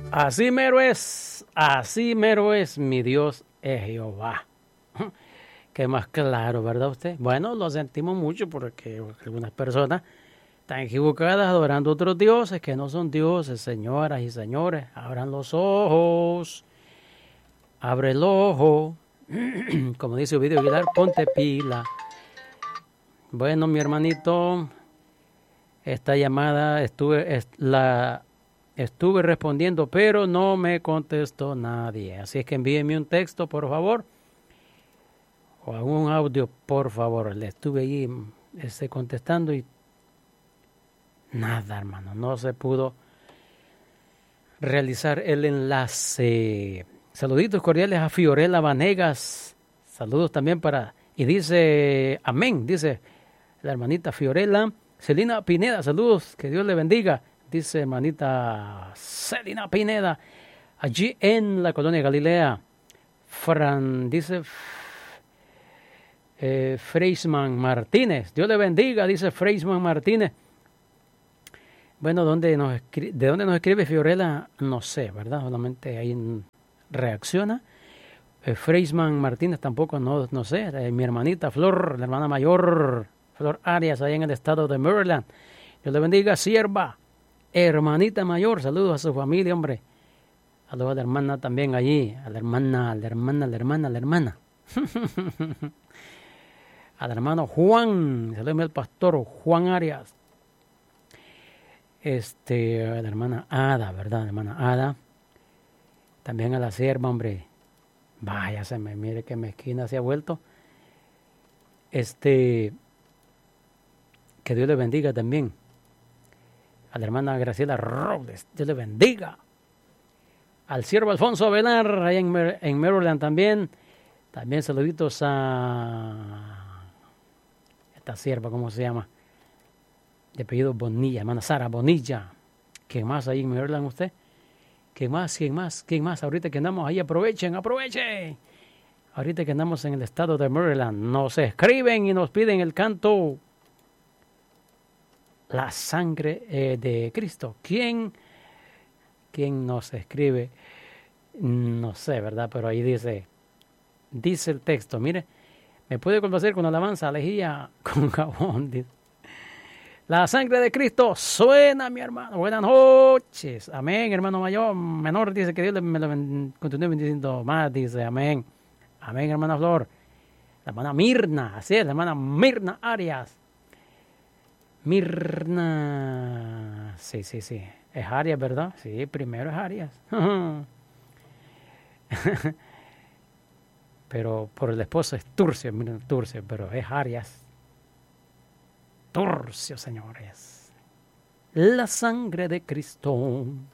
así mero es, mi Dios es Jehová. Qué más claro, ¿verdad usted? Bueno, lo sentimos mucho porque algunas personas están equivocadas adorando otros dioses que no son dioses, señoras y señores. Abran los ojos, abre el ojo, como dice Ovidio Aguilar, ponte pila. Bueno, mi hermanito, esta llamada estuve respondiendo, pero no me contestó nadie. Así es que envíenme un texto, por favor, o algún audio, por favor. Le estuve allí contestando y nada, hermano, no se pudo realizar el enlace. Saluditos cordiales a Fiorella Vanegas. Saludos también y dice, amén, dice la hermanita Fiorella. Celina Pineda, saludos, que Dios le bendiga. Dice hermanita Celina Pineda, allí en la colonia Galilea. Dice Freisman Martínez, Dios le bendiga, dice Freisman Martínez. Bueno, ¿de dónde nos escribe Fiorella? No sé, ¿verdad? Solamente ahí reacciona. Freisman Martínez tampoco, no sé. Mi hermanita Flor, la hermana mayor, Flor Arias, ahí en el estado de Maryland. Dios le bendiga, sierva, hermanita mayor. Saludos a su familia, hombre. Saludos a la hermana también allí, a la hermana. Al hermano Juan, saludos al pastor Juan Arias. La hermana Ada, ¿verdad? La hermana Ada. También a la sierva, hombre. Vaya, mire que mezquina se ha vuelto. Que Dios le bendiga también. A la hermana Graciela Robles, Dios le bendiga. Al siervo Alfonso Avelar, allá en Maryland también. También saluditos a esta sierva, ¿cómo se llama? De apellido Bonilla, hermana Sara Bonilla. ¿Quién más ahí en Maryland usted? ¿Quién más? Ahorita que andamos ahí, aprovechen. Ahorita que andamos en el estado de Maryland, nos escriben y nos piden el canto La Sangre de Cristo. ¿Quién nos escribe? No sé, ¿verdad? Pero ahí dice el texto, mire, me puede complacer con alabanza, lejía con jabón, dice. La sangre de Cristo suena, mi hermano. Buenas noches. Amén, hermano menor. Dice que Dios me lo continúe bendiciendo más. Dice amén. Amén, hermana Flor. La hermana Mirna. Así es, la hermana Mirna Arias. Mirna. Sí. Es Arias, ¿verdad? Sí, primero es Arias. Pero por el esposo es Turcio, pero es Arias. Turcio, señores. La sangre de Cristo